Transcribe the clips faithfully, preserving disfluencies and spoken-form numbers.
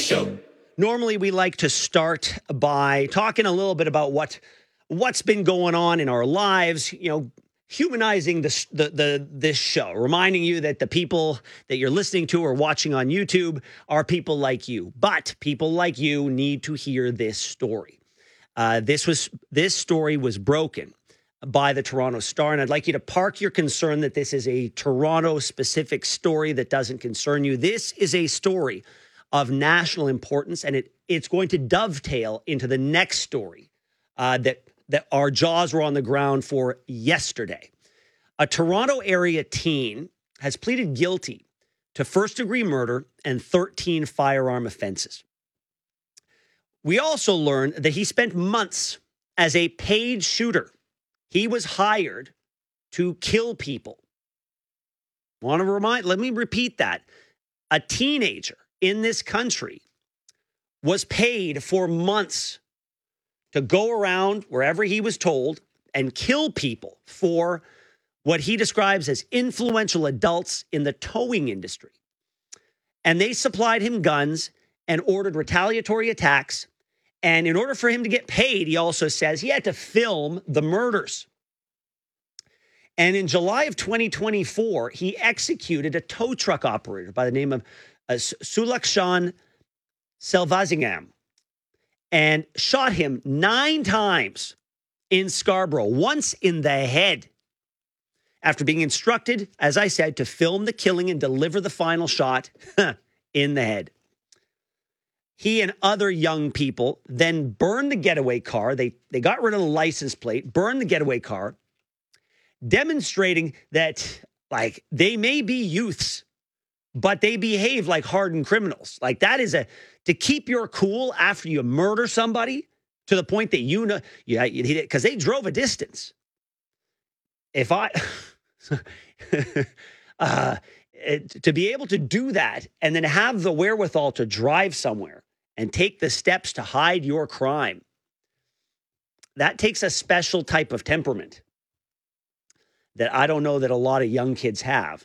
Show. Normally, we like to start by talking a little bit about what, what's been going on in our lives, you know, humanizing this, the, the, this show, reminding you that the people that you're listening to or watching on YouTube are people like you. But people like you need to hear this story. Uh, this was this story was broken by the Toronto Star, and I'd like you to park your concern that this is a Toronto-specific story that doesn't concern you. This is a story of national importance, and it it's going to dovetail into the next story uh, that that our jaws were on the ground for yesterday. A Toronto area teen has pleaded guilty to first-degree murder and thirteen firearm offenses. We also learned that he spent months as a paid shooter. He was hired to kill people. Want to remind, let me repeat that. A teenager in this country was paid for months to go around wherever he was told and kill people for what he describes as influential adults in the towing industry. And they supplied him guns and ordered retaliatory attacks. And in order for him to get paid, he also says he had to film the murders. And in July of twenty twenty-four, he executed a tow truck operator by the name of uh, Sulakshan Selvazingam and shot him nine times in Scarborough, once in the head, after being instructed, as I said, to film the killing and deliver the final shot in the head. He and other young people then burned the getaway car. They, they got rid of the license plate, burned the getaway car, demonstrating that, like, they may be youths, but they behave like hardened criminals. Like, that is a, to keep your cool after you murder somebody to the point that you know, yeah, because they drove a distance. If I, uh, it, to be able to do that and then have the wherewithal to drive somewhere and take the steps to hide your crime, that takes a special type of temperament that I don't know that a lot of young kids have.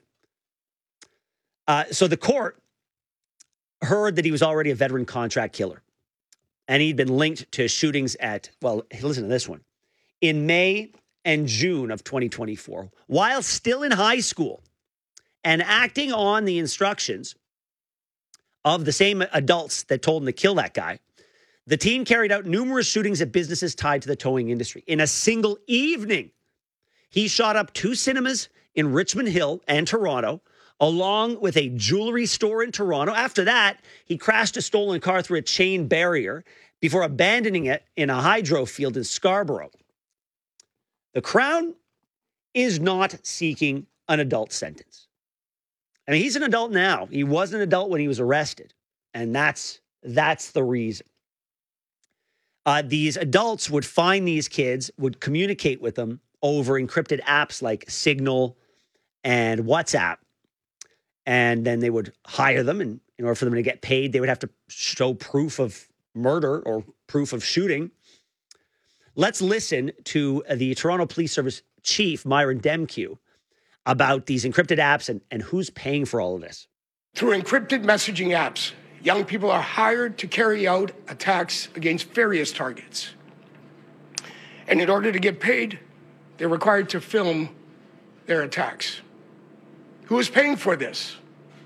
Uh, so the court heard that he was already a veteran contract killer, and he'd been linked to shootings at, well, listen to this one, in May and June of twenty twenty-four, while still in high school and acting on the instructions of the same adults that told him to kill that guy. The teen carried out numerous shootings at businesses tied to the towing industry. In a single evening, he shot up two cinemas in Richmond Hill and Toronto, along with a jewelry store in Toronto. After that, he crashed a stolen car through a chain barrier before abandoning it in a hydro field in Scarborough. The Crown is not seeking an adult sentence. I mean, he's an adult now. He was an adult when he was arrested, and that's that's the reason. Uh, these adults would find these kids, would communicate with them over encrypted apps like Signal and WhatsApp, and then they would hire them, and in order for them to get paid, they would have to show proof of murder or proof of shooting. Let's listen to the Toronto Police Service Chief, Myron Demkiw, about these encrypted apps and, and who's paying for all of this. Through encrypted messaging apps, young people are hired to carry out attacks against various targets. And in order to get paid, they're required to film their attacks. Who is paying for this?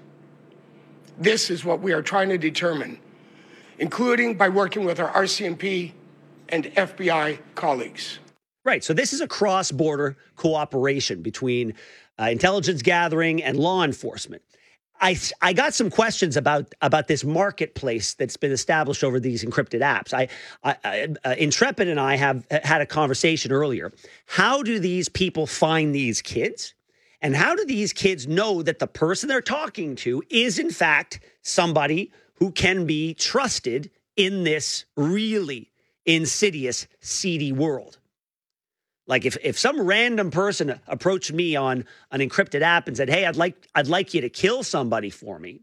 This is what we are trying to determine, including by working with our R C M P and F B I colleagues. Right. So this is a cross-border cooperation between uh, intelligence gathering and law enforcement. I, I got some questions about, about this marketplace that's been established over these encrypted apps. I, I, I uh, Intrepid and I have had a conversation earlier. How do these people find these kids? And how do these kids know that the person they're talking to is, in fact, somebody who can be trusted in this really insidious, seedy world? Like if, if some random person approached me on an encrypted app and said, hey, I'd like I'd like you to kill somebody for me,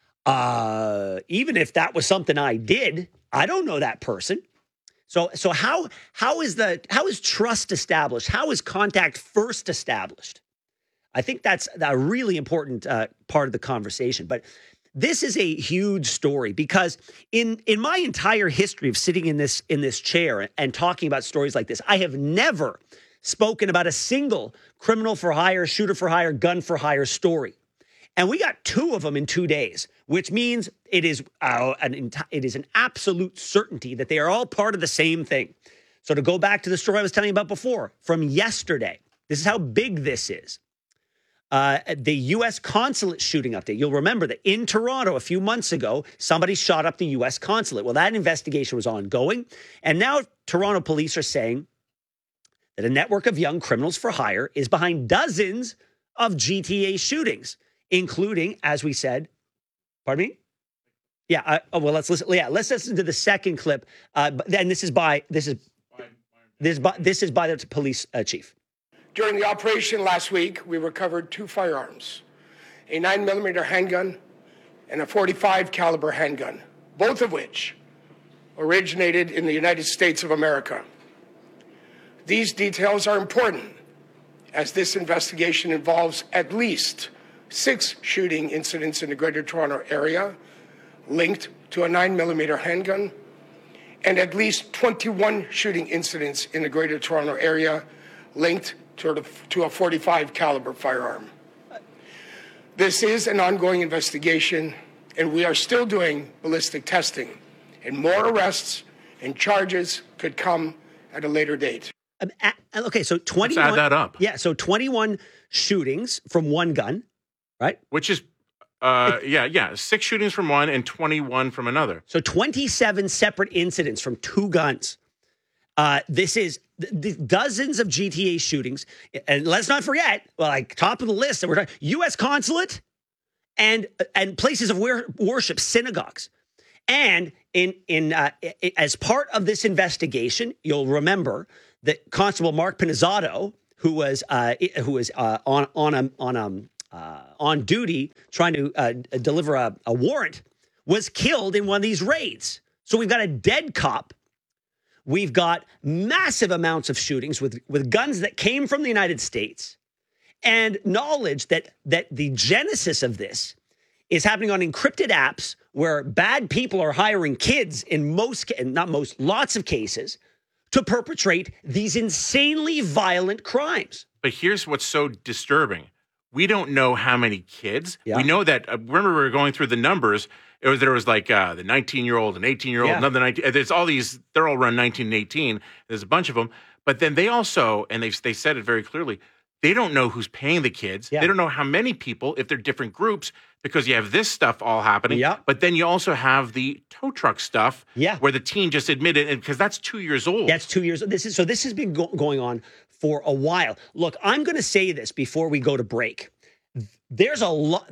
uh, even if that was something I did, I don't know that person. So so how how is the how is trust established? How is contact first established? I think that's a really important uh, part of the conversation. But this is a huge story because in in my entire history of sitting in this in this chair and talking about stories like this, I have never spoken about a single criminal for hire, shooter for hire, gun for hire story. And we got two of them in two days, which means it is uh, an enti- it is an absolute certainty that they are all part of the same thing. So to go back to the story I was telling you about before from yesterday, this is how big this is. Uh, the U S consulate shooting update. You'll remember that in Toronto a few months ago, somebody shot up the U S consulate. Well, that investigation was ongoing. And now Toronto police are saying that a network of young criminals for hire is behind dozens of G T A shootings, including, as we said, pardon me? Yeah. Uh, oh, well, let's listen. Yeah, let's listen to the second clip. Uh, and this is by this is this is by, this is by the police uh, chief. During the operation last week, we recovered two firearms, a nine millimeter handgun and a forty-five caliber handgun, both of which originated in the United States of America. These details are important as this investigation involves at least six shooting incidents in the Greater Toronto area linked to a nine millimeter handgun and at least twenty-one shooting incidents in the Greater Toronto area linked to a forty-five caliber firearm. This is an ongoing investigation, and we are still doing ballistic testing, and more arrests and charges could come at a later date. Um, at, okay, so twenty-one. Let's add that up. Yeah, so twenty-one shootings from one gun, right? Which is, uh, yeah, yeah, six shootings from one and twenty-one from another. So twenty-seven separate incidents from two guns. Uh, this is th- th- dozens of G T A shootings. And let's not forget, well, like top of the list, that we're talking U S consulate and and places of wor- worship, synagogues. And in in uh, I- as part of this investigation, you'll remember that Constable Mark Pinizzato, who was uh, who was uh, on on a, on um uh, on duty trying to uh, deliver a, a warrant, was killed in one of these raids. So we've got a dead cop. We've got massive amounts of shootings with, with guns that came from the United States, and knowledge that that the genesis of this is happening on encrypted apps where bad people are hiring kids in most, not most, lots of cases to perpetrate these insanely violent crimes. But here's what's so disturbing. We don't know how many kids. Yeah. We know that, uh, remember we were going through the numbers. It was, there was like uh, the nineteen-year-old and eighteen-year-old, Yeah. another nineteen. There's all these, they're all run nineteen and eighteen. There's a bunch of them. But then they also, and they they said it very clearly, they don't know who's paying the kids. Yeah. They don't know how many people, if they're different groups, because you have this stuff all happening. Yeah. But then you also have the tow truck stuff Yeah. where the teen just admitted, and because that's two years old. That's two years. This is so. This has been go- going on for a while. Look, I'm going to say this before we go to break. There's a lot.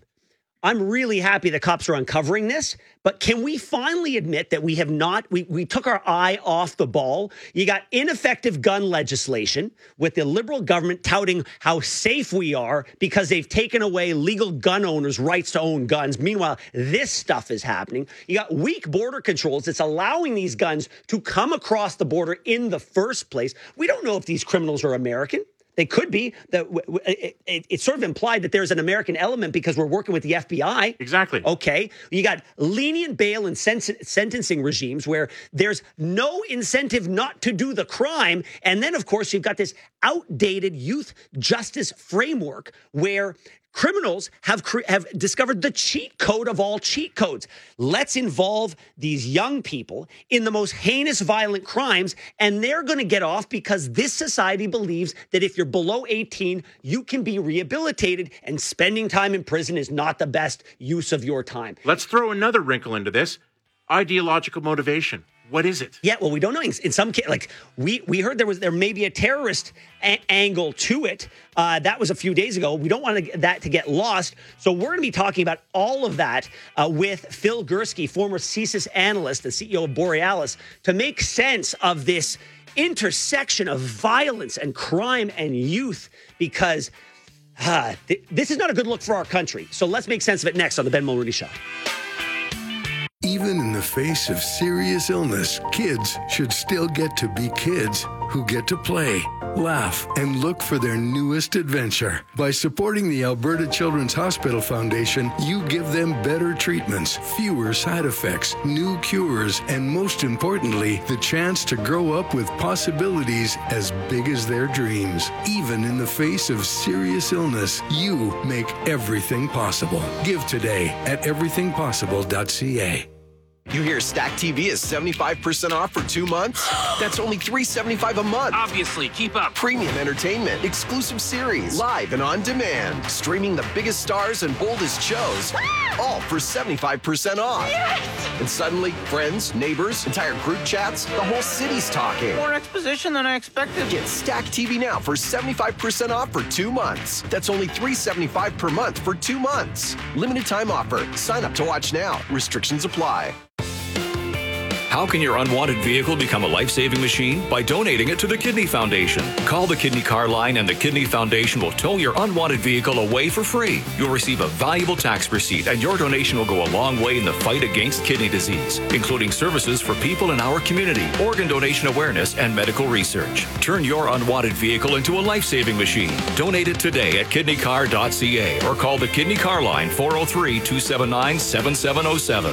I'm really happy the cops are uncovering this, but can we finally admit that we have not, we, we took our eye off the ball? You got ineffective gun legislation with the Liberal government touting how safe we are because they've taken away legal gun owners' rights to own guns. Meanwhile, this stuff is happening. You got weak border controls that's allowing these guns to come across the border in the first place. We don't know if these criminals are American. They could be. That it, it, it's sort of implied that there's an American element because we're working with the F B I. Exactly. Okay. You got lenient bail and sen- sentencing regimes where there's no incentive not to do the crime. And then, of course, you've got this outdated youth justice framework where criminals have cre- have discovered the cheat code of all cheat codes. Let's involve these young people in the most heinous violent crimes, and they're going to get off because this society believes that if you're below eighteen, you can be rehabilitated, and spending time in prison is not the best use of your time. Let's throw another wrinkle into this. Ideological motivation. What is it? Yeah, well, we don't know. In, in some case, like we we heard there was there may be a terrorist a- angle to it. Uh, that was a few days ago. We don't want to, that to get lost. So we're going to be talking about all of that uh, with Phil Gursky, former CSIS analyst, the C E O of Borealis, to make sense of this intersection of violence and crime and youth, because uh, th- this is not a good look for our country. So let's make sense of it next on the Ben Mulroney Show. Even in the face of serious illness, kids should still get to be kids who get to play. laugh, and look for their newest adventure. By supporting the Alberta Children's Hospital Foundation, you give them better treatments, fewer side effects, new cures, and most importantly, the chance to grow up with possibilities as big as their dreams. Even in the face of serious illness, you make everything possible. Give today at everything possible dot c a. You hear Stack T V is seventy-five percent off for two months? That's only three dollars and seventy-five cents a month. Obviously, keep up. Premium entertainment, exclusive series, live and on demand, streaming the biggest stars and boldest shows, all for seventy-five percent off. Yes! And suddenly, friends, neighbors, entire group chats, the whole city's talking. More exposition than I expected. Get Stack T V now for seventy-five percent off for two months. That's only three dollars and seventy-five cents per month for two months. Limited time offer. Sign up to watch now. Restrictions apply. How can your unwanted vehicle become a life-saving machine? By donating it to the Kidney Foundation. Call the Kidney Car Line and the Kidney Foundation will tow your unwanted vehicle away for free. You'll receive a valuable tax receipt and your donation will go a long way in the fight against kidney disease, including services for people in our community, organ donation awareness, and medical research. Turn your unwanted vehicle into a life-saving machine. Donate it today at kidney car dot c a or call the Kidney Car Line four oh three, two seven nine, seven seven oh seven.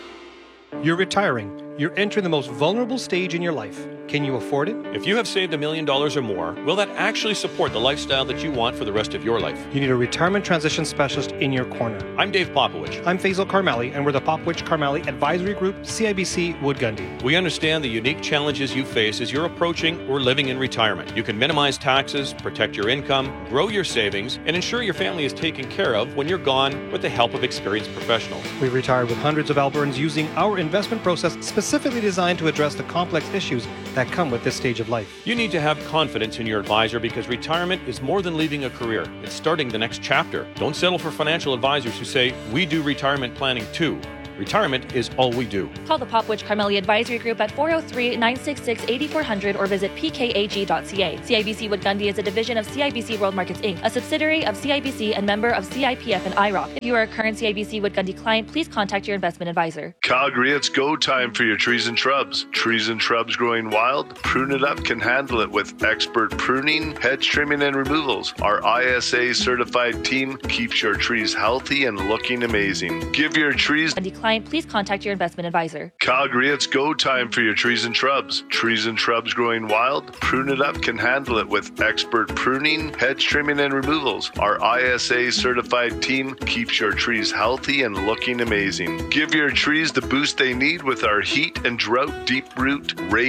You're retiring. You're entering the most vulnerable stage in your life. Can you afford it? If you have saved a million dollars or more, will that actually support the lifestyle that you want for the rest of your life? You need a retirement transition specialist in your corner. I'm Dave Popowich. I'm Faisal Karmali, and we're the Popowich Karmali Advisory Group, C I B C Wood Gundy. We understand the unique challenges you face as you're approaching or living in retirement. You can minimize taxes, protect your income, grow your savings, and ensure your family is taken care of when you're gone with the help of experienced professionals. We've retired with hundreds of Albertans using our investment process specifically designed to address the complex issues that come with this stage of life. You need to have confidence in your advisor because retirement is more than leaving a career. It's starting the next chapter. Don't settle for financial advisors who say, we do retirement planning too. Retirement is all we do. Call the Popowich Karmali Advisory Group at four oh three, nine six six, eight four zero zero or visit p k a g dot c a. C I B C Wood Gundy is a division of C I B C World Markets Incorporated, a subsidiary of C I B C and member of C I P F and I R O C. If you are a current C I B C Wood Gundy client, please contact your investment advisor. Calgary, it's go time for your trees and shrubs. Trees and shrubs growing wild? Prune It Up can handle it with expert pruning, hedge trimming, and removals. Our I S A certified team keeps your trees healthy and looking amazing. Give your trees... Gundy client, please contact your investment advisor. Calgary, it's go time for your trees and shrubs. Trees and shrubs growing wild? Prune It Up can handle it with expert pruning, hedge trimming, and removals. Our I S A certified team keeps your trees healthy and looking amazing. Give your trees the boost they need with our heat and drought deep root raised